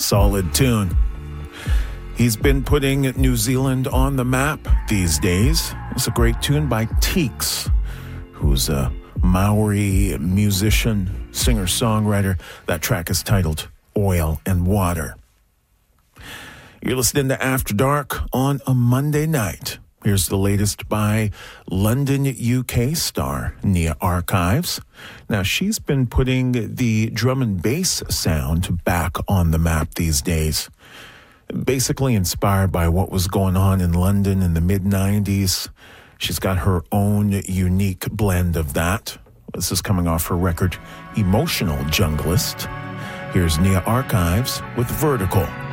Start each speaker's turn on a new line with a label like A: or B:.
A: solid tune. He's been putting New Zealand on the map these days. It's a great tune by Teeks, who's a Maori musician, singer-songwriter. That track is titled Oil and Water. You're listening to After Dark on a Monday night. Here's the latest by London, UK star Nia Archives. Now, she's been putting the drum and bass sound back on the map these days. Basically inspired by what was going on in London in the mid-90s. She's got her own unique blend of that. This is coming off her record, Emotional Junglist. Here's Nia Archives with Vertical.